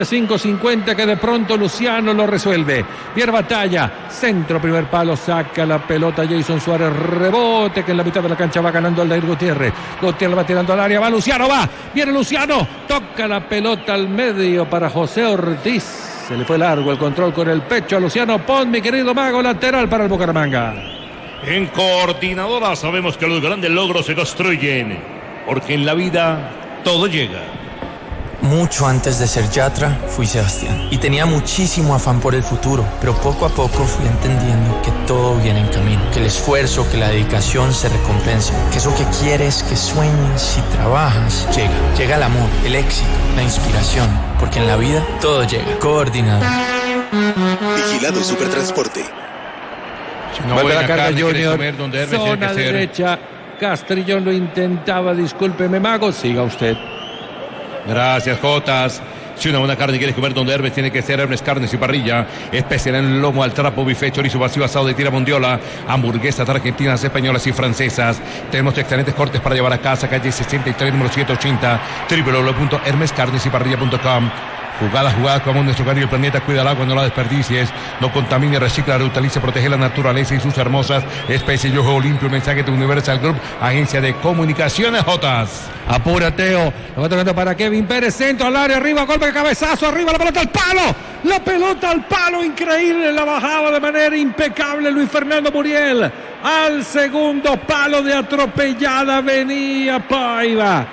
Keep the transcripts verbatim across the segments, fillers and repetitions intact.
cinco cincuenta que de pronto Luciano lo resuelve. Bien batalla, centro, primer palo, saca la pelota Jason Suárez, rebote que en la mitad de la cancha va ganando Aldair Gutiérrez. Gutiérrez va tirando al área, va Luciano, va, viene Luciano, toca la pelota al medio para José Ortiz. Se le fue largo el control con el pecho a Luciano Pons, mi querido mago, lateral para el Bucaramanga. En Coordinadora sabemos que los grandes logros se construyen, porque en la vida todo llega. Mucho antes de ser Yatra, fui Sebastián. Y tenía muchísimo afán por el futuro. Pero poco a poco fui entendiendo que todo viene en camino. Que el esfuerzo, que la dedicación se recompensa. Que eso que quieres, que sueñes, si trabajas, llega. Llega el amor, el éxito, la inspiración. Porque en la vida todo llega. Coordinado. Vigilado Supertransporte. No vuelve la carga Junior. Zona derecha. Castrillón lo intentaba. Discúlpeme, mago. Siga usted. Gracias, Jotas. Si una buena carne quieres comer donde Hermes, tiene que ser Hermes Carnes y Parrilla. Especial en el lomo al trapo, bife, chorizo vacío, asado de tira mondiola, hamburguesas argentinas, españolas y francesas. Tenemos excelentes cortes para llevar a casa. Calle sesenta y tres, número setecientos ochenta, doble u doble u doble u punto hermes carnes y parrilla punto com. Jugada, jugada, como nuestro hogar y el planeta. Cuida el agua, no la desperdicies. No contamine, recicla, reutilice, protege la naturaleza y sus hermosas especies. Yo juego limpio. Un mensaje de Universal Group, agencia de comunicaciones. Jotas. Apura, Teo. Lo va tocando para Kevin Pérez. Centro al área, arriba, golpe de cabezazo. Arriba, la pelota al palo. La pelota al palo. Increíble. La bajaba de manera impecable Luis Fernando Muriel. Al segundo palo de atropellada venía Paiva.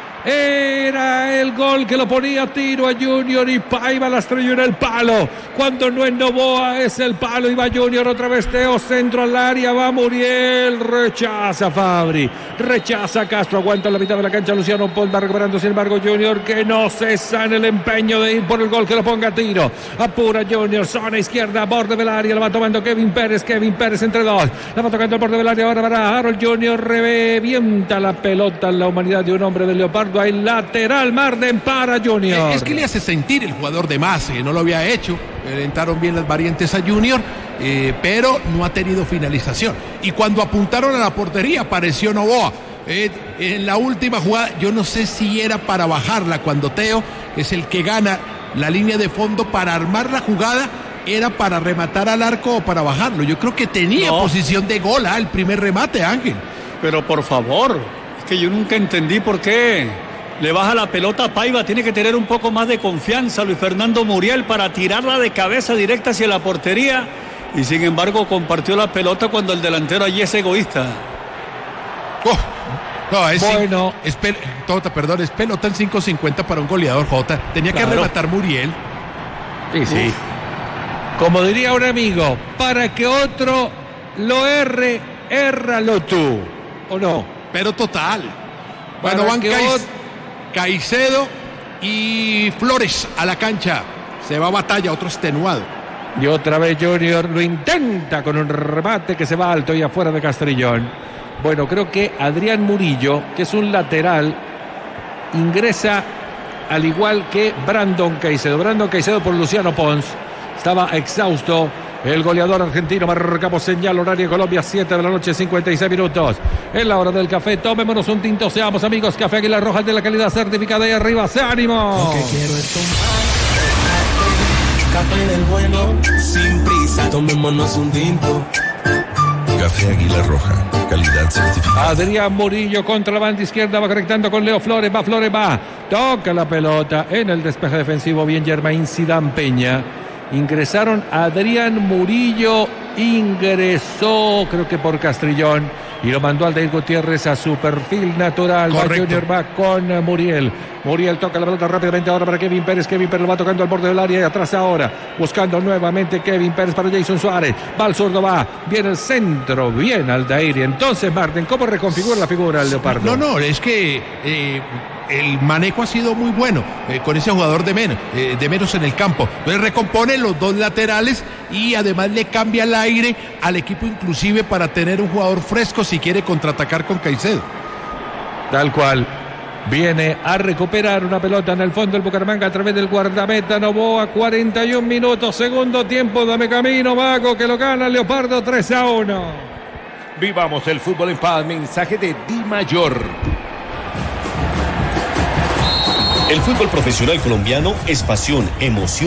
Era el gol que lo ponía a tiro a Junior y Paiva la estrelló en el palo. Cuando no es Novoa es el palo y va Junior otra vez. Teo, centro al área, va Muriel, rechaza Fabri, rechaza Castro, aguanta la mitad de la cancha Luciano Pons, va recuperando sin embargo Junior que no cesa en el empeño de ir por el gol que lo ponga a tiro. Apura Junior, zona izquierda, borde del área, la va tomando Kevin Pérez, Kevin Pérez entre dos, la va tocando al borde del área ahora para Harold Junior, revienta la pelota en la humanidad de un hombre de Leopardo. Hay lateral, Marden para Junior. Es que le hace sentir el jugador de más, eh, no lo había hecho, eh, entraron bien las variantes a Junior, eh, pero no ha tenido finalización. Y cuando apuntaron a la portería apareció Novoa. Eh, en la última jugada, yo no sé si era para bajarla, cuando Teo es el que gana la línea de fondo para armar la jugada, era para rematar al arco o para bajarlo. Yo creo que tenía no. posición de gol, ah, el primer remate, Ángel. Pero por favor, es que yo nunca entendí por qué le baja la pelota a Paiva. Tiene que tener un poco más de confianza Luis Fernando Muriel para tirarla de cabeza directa hacia la portería, y sin embargo compartió la pelota cuando el delantero allí es egoísta. Oh, no, es, bueno. es, pel, tota, perdón, es pelota en cinco cincuenta para un goleador, Jota. Tenía claro. que rematar Muriel. Sí, sí. Uf. Como diría un amigo, para que otro lo erre, érralo tú, ¿o no? Pero total. Bueno, van Caicedo, Caicedo y Flores a la cancha. Se va a batalla, otro extenuado. Y otra vez Junior lo intenta con un remate que se va alto y afuera de Castrillón. Bueno, creo que Adrián Murillo, que es un lateral, ingresa al igual que Brandon Caicedo. Brandon Caicedo por Luciano Pons. Estaba exhausto el goleador argentino. Marcamos señal horario Colombia, siete de la noche, cincuenta y seis minutos. Es la hora del café. Tomémonos un tinto, seamos amigos. Café Águila Roja, de la calidad certificada. Y arriba, ¡se ánimo! Lo que quiero es tomar café del bueno, sin prisa. Tomémonos un tinto. Café Águila Roja, calidad certificada. Adrián Murillo contra la banda izquierda, va conectando con Leo Flores, va Flores, va. Toca la pelota en el despeje defensivo. Bien Germain Zidane Peña. Ingresaron Adrián Murillo, ingresó creo que por Castrillón y lo mandó Aldair Gutiérrez a su perfil natural. Va Junior, va con Muriel. Muriel toca la pelota rápidamente ahora para Kevin Pérez. Kevin Pérez lo va tocando al borde del área y atrás ahora. Buscando nuevamente Kevin Pérez para Jason Suárez. Va al zurdo, va. Viene el centro. Bien Aldair. Y entonces, Martín, ¿cómo reconfigura la figura del Leopardo? No, no, es que eh, el manejo ha sido muy bueno eh, con ese jugador de menos, eh, de menos en el campo. Entonces recompone los dos laterales y además le cambia el aire al equipo, inclusive para tener un jugador fresco si quiere contraatacar con Caicedo. Tal cual. Viene a recuperar una pelota en el fondo del Bucaramanga a través del guardameta Novoa. cuarenta y un minutos, segundo tiempo. Dame camino, Mago, que lo gana Leopardo tres a uno. Vivamos el fútbol en paz. Mensaje de Di Mayor. El fútbol profesional colombiano es pasión, emoción